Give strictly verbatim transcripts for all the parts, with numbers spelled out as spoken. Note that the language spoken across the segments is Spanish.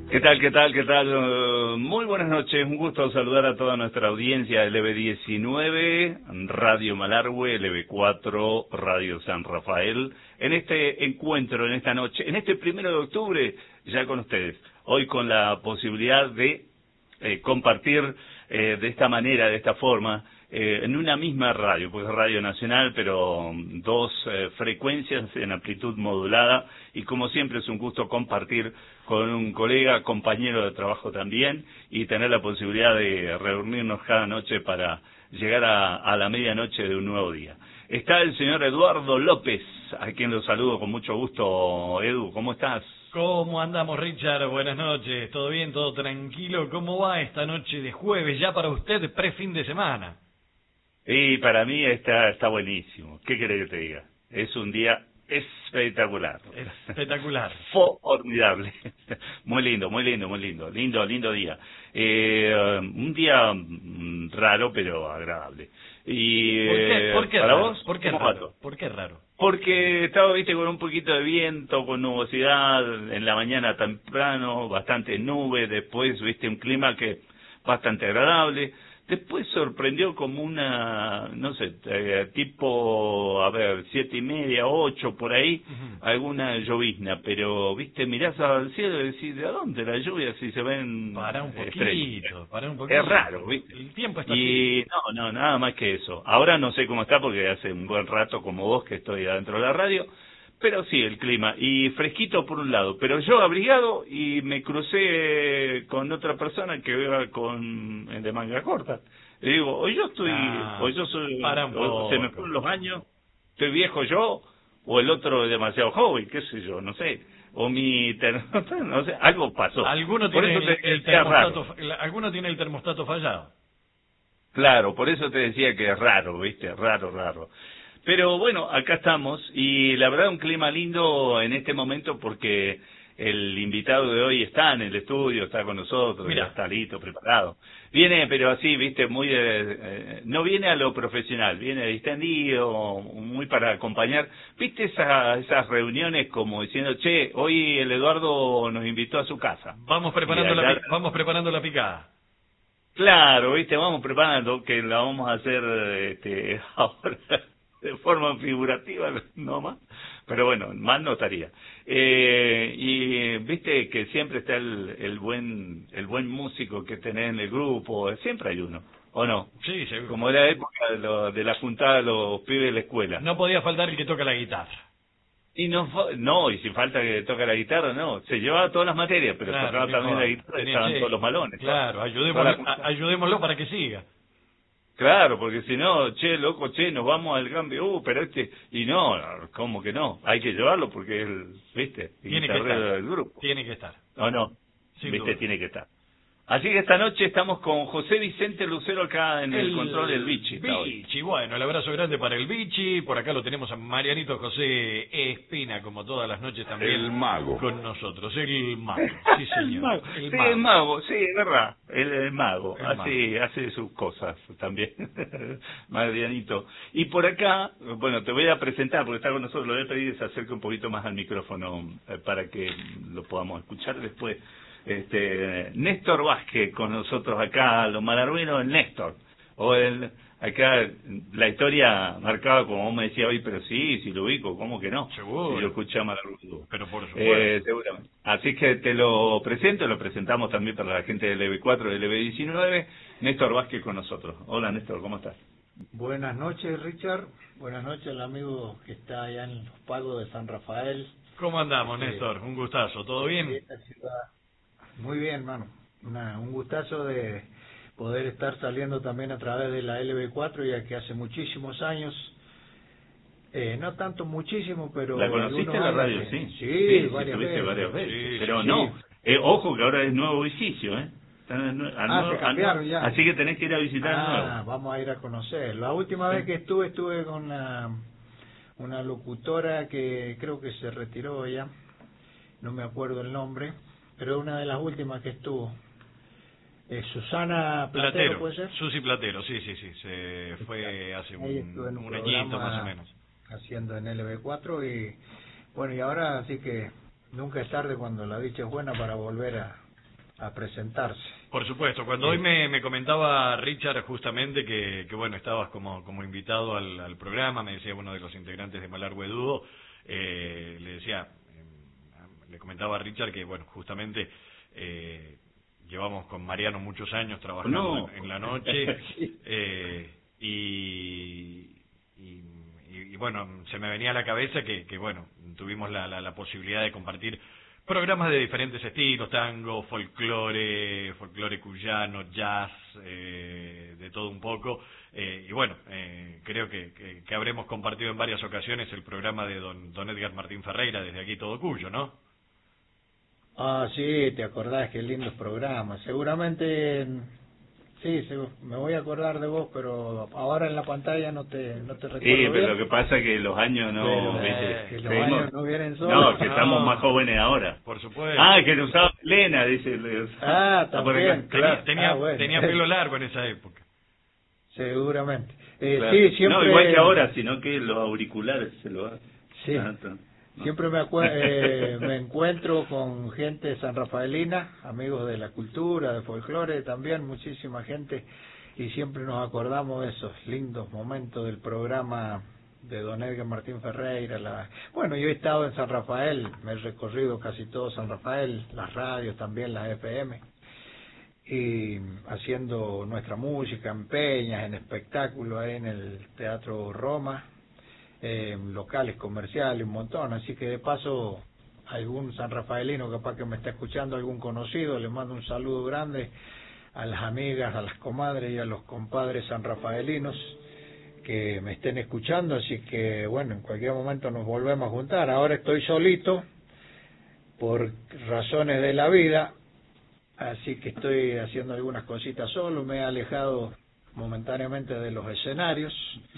¿Qué tal, qué tal, qué tal? Uh, muy buenas noches, un gusto saludar a toda nuestra audiencia L B diecinueve, Radio Malargüe, L B cuatro, Radio San Rafael, en este encuentro, en esta noche, en este primero de octubre, ya con ustedes, hoy con la posibilidad de eh, compartir eh, de esta manera, de esta forma, eh, en una misma radio, pues Radio Nacional, pero dos eh, frecuencias en amplitud modulada, y como siempre es un gusto compartir con un colega, compañero de trabajo también, y tener la posibilidad de reunirnos cada noche para llegar a, a la medianoche de un nuevo día. Está el señor Eduardo López, a quien lo saludo con mucho gusto. Edu, ¿cómo estás? ¿Cómo andamos, Richard? Buenas noches. ¿Todo bien? ¿Todo tranquilo? ¿Cómo va esta noche de jueves? Ya para usted, pre-fin de semana. Y para mí está, está buenísimo. ¿Qué querés que te diga? Es un día espectacular. Espectacular. Formidable. Muy lindo, muy lindo, muy lindo. Lindo, lindo día. Eh, un día raro, pero agradable. Y, ¿Por qué, ¿por qué ¿para raro? vos? ¿Por qué ¿Cómo raro? va todo? ¿Por qué raro? Porque estaba, viste, con un poquito de viento, con nubosidad, en la mañana temprano, bastante nube, después, viste, un clima que bastante agradable. Después sorprendió como una, no sé, eh, tipo, a ver, siete y media, ocho, por ahí, uh-huh. alguna llovizna, pero, viste, mirás al cielo y decís, ¿de dónde la lluvia si se ven Para un poquito, estrellas? para un poquito. Es raro, viste. El tiempo está y así. no, no, nada más que eso. Ahora no sé cómo está porque hace un buen rato como vos que estoy adentro de la radio, pero sí, el clima, y fresquito por un lado, pero yo abrigado y me crucé con otra persona que iba con de manga corta. Le digo, o yo estoy, ah, o yo soy, o se me fueron los años, estoy viejo yo, o el otro es demasiado joven, qué sé yo, no sé, o mi, no sé, algo pasó. Alguno por tiene eso te, el, el termostato, alguno tiene el termostato fallado. Claro, por eso te decía que es raro, viste, raro, raro. Pero bueno, acá estamos, y la verdad un clima lindo en este momento porque el invitado de hoy está en el estudio, está con nosotros, Mira. ya está listo, preparado. Viene, pero así, viste, muy de, eh, no viene a lo profesional, viene distendido, muy para acompañar. ¿Viste esa, esas reuniones como diciendo, che, hoy el Eduardo nos invitó a su casa? Vamos preparando, allá, la, vamos preparando la picada. Claro, viste, vamos preparando, que la vamos a hacer este, ahora de forma figurativa, no más, pero bueno, más no estaría. Eh, y viste que siempre está el, el buen el buen músico que tenés en el grupo, siempre hay uno, ¿o no? Sí, seguro. Como era la época de, lo, de la juntada de los pibes de la escuela. No podía faltar el que toca la guitarra. Y no, no, y si falta que toca la guitarra, no, se llevaba todas las materias, pero claro, tocaba también no, la guitarra, estaban che, todos los malones. Claro, ayudémoslo, ayudémoslo para que siga. Claro, porque si no, che, loco, che, nos vamos al cambio, uh, pero este, y no, ¿cómo que no? Hay que llevarlo porque es el, viste, el tiene que estar del grupo. Tiene que estar. ¿O no? Sin viste, duda. Tiene que estar. Así que esta noche estamos con José Vicente Lucero acá en el, el control del Bichi. Bichi, bueno, el abrazo grande para el Bichi. Por acá lo tenemos a Marianito José Espina, como todas las noches también. El mago. Con nosotros, el mago. Sí, señor. el mago. El sí, mago. el mago, sí, es verdad. El, el mago. El hace, mago. hace sus cosas también. Marianito. Y por acá, bueno, te voy a presentar porque está con nosotros. Lo voy a pedir que se acerque un poquito más al micrófono eh, para que lo podamos escuchar después. Este, Néstor Vázquez con nosotros acá, los malargueros, el Néstor. O el, acá la historia marcaba como vos me decías hoy, pero sí, si lo ubico, ¿cómo que no? Seguro. Si lo escuché a Malarguero. Pero por supuesto. Eh, seguramente. Así que te lo presento, lo presentamos también para la gente del L B cuatro, del L B diecinueve. Néstor Vázquez con nosotros. Hola Néstor, ¿cómo estás? Buenas noches, Richard. Buenas noches al amigo que está allá en los pagos de San Rafael. ¿Cómo andamos, Néstor? Un gustazo, ¿todo bien? Esta ciudad. Muy bien, hermano. Una, un gustazo de poder estar saliendo también a través de la L B cuatro, ya que hace muchísimos años, eh, no tanto muchísimo, pero... ¿La conociste la radio? Que, sí, sí, sí, varias, sí veces. varias veces. Sí, pero sí, no, sí. Eh, ojo que ahora es nuevo edificio, ¿eh? Están en, a Ah, nuevo, se cambiaron a, ya. Así que tenés que ir a visitar Ah, nuevo. vamos a ir a conocer. La última sí. vez que estuve, estuve con una, una locutora que creo que se retiró ya, no me acuerdo el nombre, pero una de las últimas que estuvo. Eh, Susana Platero, Platero, ¿puede ser? Susi Platero, sí, sí, sí, se fue hace un, un, un añito más o menos. Haciendo en L B cuatro y bueno, y ahora así que nunca es tarde cuando la dicha es buena para volver a, a presentarse. Por supuesto, cuando hoy me, me comentaba Richard justamente que, que bueno, estabas como, como invitado al, al programa, me decía uno de los integrantes de Malargüe Duo, eh, le decía, eh, le comentaba a Richard que bueno, justamente eh, llevamos con Mariano muchos años trabajando no. en, en la noche, eh, y, y, y bueno, se me venía a la cabeza que, que bueno, tuvimos la, la, la posibilidad de compartir programas de diferentes estilos, tango, folclore, folclore cuyano, jazz, eh, de todo un poco. Eh, y bueno, eh, creo que, que, que habremos compartido en varias ocasiones el programa de don, don Edgar Martín Ferreira, desde aquí todo Cuyo, ¿no? Ah, sí, te acordás, qué lindos programas. Seguramente, sí, se, me voy a acordar de vos, pero ahora en la pantalla no te, no te recuerdo Sí, pero bien. lo que pasa es que los años no... Pero, ¿viste? que los Seguimos- años no vienen solos. No, que No. estamos más jóvenes ahora. Por supuesto. Ah, que lo usaba Elena, dice. le- Ah, está por acá. también. tenía, Claro. tenía, Ah, bueno. tenía pelo largo en esa época. Seguramente. Eh, Claro. Sí, siempre... No, igual que ahora, sino que los auriculares se lo hacen. Sí. Tanto, ¿no? Siempre me, acue- eh, me encuentro con gente sanrafaelina, amigos de la cultura, de folclore también, muchísima gente, y siempre nos acordamos de esos lindos momentos del programa de don Edgar Martín Ferreira. La... Bueno, yo he estado en San Rafael, me he recorrido casi todo San Rafael, las radios también, las F M, y haciendo nuestra música en peñas, en espectáculos, ahí en el Teatro Roma, eh, locales comerciales, un montón. Así que de paso, algún sanrafaelino capaz que me está escuchando, algún conocido, le mando un saludo grande a las amigas, a las comadres y a los compadres sanrafaelinos que me estén escuchando. Así que bueno, en cualquier momento nos volvemos a juntar. Ahora estoy solito por razones de la vida, así que estoy haciendo algunas cositas solo, me he alejado momentáneamente de los escenarios.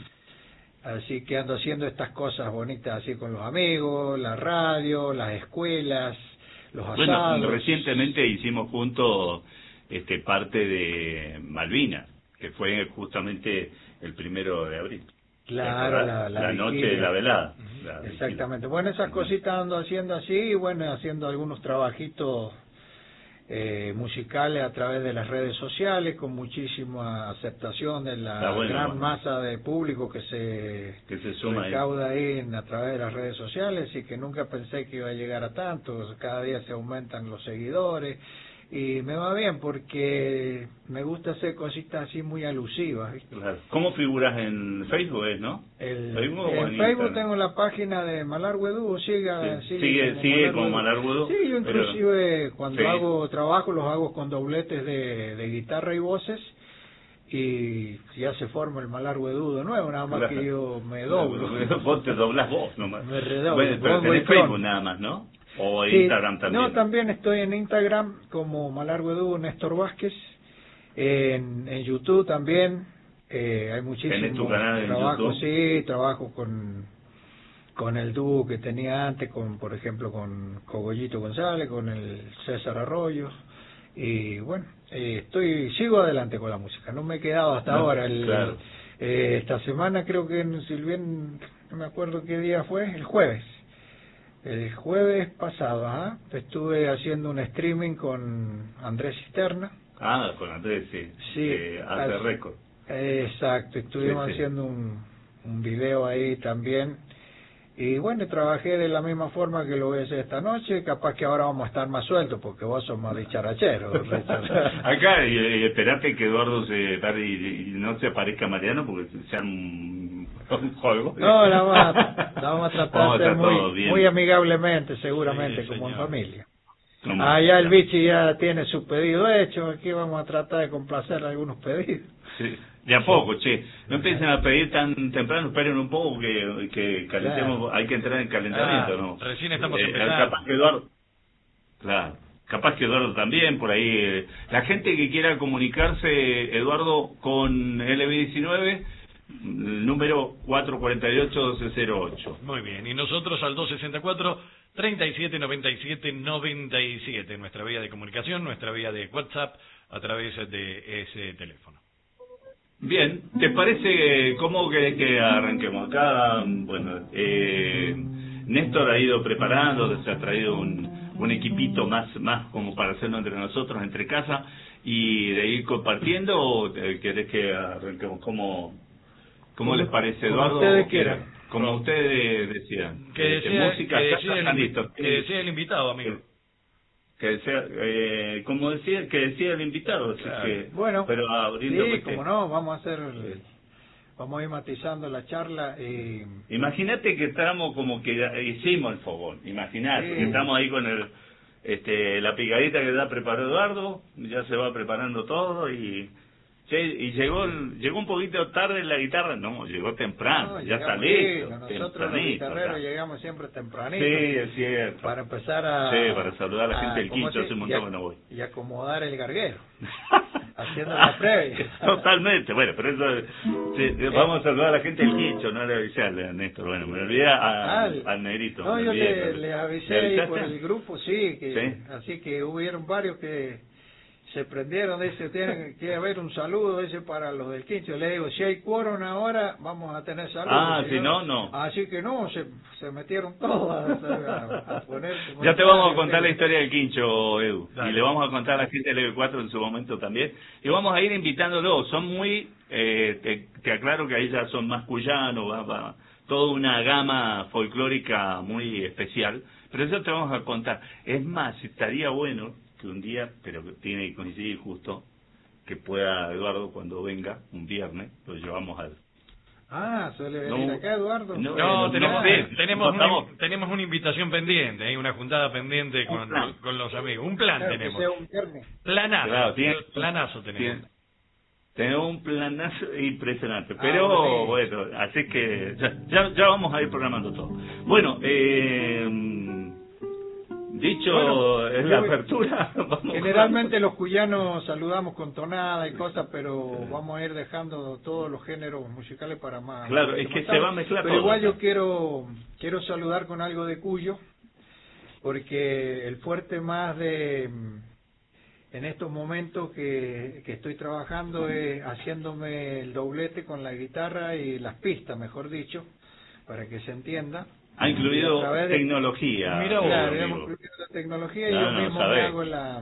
Así que ando haciendo estas cosas bonitas así con los amigos, la radio, las escuelas, los asados. Bueno, recientemente hicimos juntos este, parte de Malvinas, que fue justamente el primero de abril. Claro, la, la, la noche vigilia. de la velada. La Exactamente. Bueno, esas cositas ando haciendo así, y bueno, haciendo algunos trabajitos eh, musicales a través de las redes sociales, con muchísima aceptación de la Está bueno, gran bueno. masa de público que se, Que se suma ahí. recauda ahí en- a través de las redes sociales, y que nunca pensé que iba a llegar a tanto. Cada día se aumentan los seguidores, y me va bien porque me gusta hacer cositas así muy alusivas, ¿viste? Claro. ¿Cómo figuras en Facebook, es, no? El, ¿Facebook o en en Facebook Instagram? tengo la página de Malargüe Duo, siga, Sí, sigue, sigue- como sigue con Malargüe Duo. Malargüe Duo, Sí, yo pero- inclusive cuando Sí. hago trabajo los hago con dobletes de, de guitarra y voces, y ya se forma el Malargüe Duo de nuevo, nada más Claro. que yo me doblo. Vos te doblás vos nomás. Me redoblo, Bueno, pero pongo tenés el clon. Facebook nada más, ¿no? O Sí, Instagram también. No, también estoy en Instagram como Malargüe Duo Néstor Vázquez, en, en YouTube también, eh, hay muchísimo ¿Tenés tu canal en trabajo, YouTube? sí, trabajo con con el dúo que tenía antes, con por ejemplo con Cogollito González, con el César Arroyo, y bueno, eh, estoy sigo adelante con la música, no me he quedado hasta No, ahora. El, claro. eh, esta semana creo que, si bien no me acuerdo qué día fue, el jueves. El jueves pasado, ajá, estuve haciendo un streaming con Andrés Cisterna. Ah, con Andrés, sí. Sí, Eh, hace hace- récord. Eh, exacto, estuvimos Sí, sí. haciendo un, un video ahí también. Y bueno, trabajé de la misma forma que lo voy a hacer esta noche. Capaz que ahora vamos a estar más sueltos porque vos sos más dicharachero, Richard. Acá, y, y esperate que Eduardo se pare y, y no se aparezca Mariano porque sea un, un juego. No, la vamos a, la vamos a tratar Vamos a de hacer estar todos muy, bien. muy amigablemente, seguramente, Sí, como en señor. familia. Como- Allá el bichi ya tiene su pedido hecho, aquí vamos a tratar de complacer algunos pedidos. Sí, de a poco, che. No empiecen a pedir tan temprano, esperen un poco que, que calentemos, Claro. hay que entrar en calentamiento, Ah, ¿no? recién estamos Eh, empezando. Capaz que Eduardo, claro, capaz que Eduardo también, por ahí. eh, La gente que quiera comunicarse, Eduardo, con L B diecinueve, el número cuatro cuatro ocho doce cero ocho. Muy bien, y nosotros al dos sesenta y cuatro, treinta y siete noventa y siete noventa y siete, nuestra vía de comunicación, nuestra vía de WhatsApp, a través de ese teléfono. Bien, ¿te parece cómo querés que arranquemos? Acá, bueno, eh, Néstor ha ido preparando, se ha traído un, un equipito más, más como para hacerlo entre nosotros, entre casa, y de ir compartiendo, o querés que arranquemos? ¿Cómo, cómo les parece, Eduardo? Como ustedes quieran. Como ustedes decían. Que Este, decía, música, que ya decía, están el, listos. que decía el invitado, amigo. Que decía, eh, como decía, que decía el invitado. Así Claro. que, Bueno, pero abriendo sí, este- como no, vamos a hacer, vamos a ir matizando la charla. Eh, Imagínate que estamos como que hicimos el fogón, imaginate, Sí. que estamos ahí con el este la picadita que ya preparó Eduardo, ya se va preparando todo y che, y llegó el- llegó un poquito tarde la guitarra, no, llegó temprano, no, ya está llegamos listo, listo. Nosotros los tempranito, guitarreros ya. llegamos siempre tempranito. Sí, es cierto. Para empezar a... Sí, para saludar a la gente del ¿cómo Quincho, se- hace un y montón a- que no voy. Y acomodar el garguero, haciendo la previa. Totalmente, bueno, pero eso, sí, vamos a saludar a la gente del Quincho, no le avisé a Néstor, bueno, me olvidé a- Ah, al negrito. No, me yo olvidé, le, pero- le ¿Le avisé ahí avisaste? por el grupo, sí, que Sí. así que hubieron varios que se prendieron, dice, tienen que haber un saludo, dice, para los del Quincho. Le digo, si hay quórum ahora, vamos a tener saludos. Ah, si no, no. Así que no, se, se metieron todos a, a, a poner... Ya te vamos a contar la historia del Quincho, Edu. Dale. Y le vamos a contar a la gente del L B cuatro en su momento también. Y vamos a ir invitándolos. Son muy, eh, te, te aclaro que ahí ya son más cuyanos, va, va, toda una gama folclórica muy especial. Pero eso te vamos a contar. Es más, estaría bueno que un día, pero que tiene que coincidir justo, que pueda Eduardo cuando venga, un viernes, lo llevamos al... Ah, suele venir No, acá, Eduardo. no, No, no, tenemos, no, tenemos, estamos- una, tenemos una invitación pendiente, ¿eh? Una juntada pendiente Un con, plan. con los amigos. Un plan Claro, que tenemos. sea un viernes. Planazo. Claro, tiene- planazo tenemos. tiene- Tenemos un planazo impresionante, pero Ah, bueno. bueno, así que ya, ya, ya vamos a ir programando todo. Bueno, eh, dicho Bueno, es yo- la apertura, vamos Generalmente los cuyanos saludamos con tonada y cosas, pero vamos a ir dejando todos los géneros musicales para más. Claro, más es que tarde. se va a mezclar Pero todo, igual yo ¿no? quiero quiero saludar con algo de Cuyo, porque el fuerte más de en estos momentos que, que estoy trabajando es haciéndome el doblete con la guitarra y las pistas, mejor dicho, para que se entienda. ha incluido Y a través de- tecnología. Mira vos, Claro, amigo. hemos incluido la tecnología y No, yo no, mismo sabés. me hago la,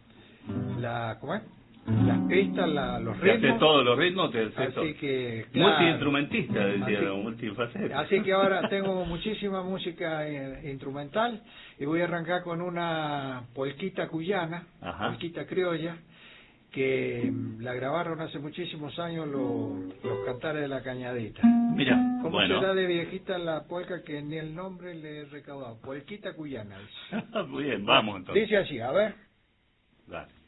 la, ¿cómo es? Las pistas, la, los Te haces ritmos. todos los ritmos, te haces todo. Así que, claro. Multiinstrumentista, decía, Así- multifaceta. Así que ahora tengo muchísima música eh, instrumental y voy a arrancar con una polquita cuyana, Ajá. polquita criolla, que mm, la grabaron hace muchísimos años los, los cantares de la Cañadita. Mira, ¿Cómo bueno. será de viejita la polca que ni el nombre le he recaudado? Polquita cuyana. dice. Muy bien, vamos entonces. Dice así, a ver. Dale.